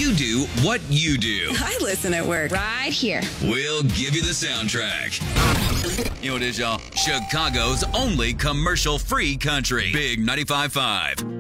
You do what you do. I listen at work. Right here. We'll give you the soundtrack. You know what it is, y'all? Chicago's only commercial-free country. Big 95.5.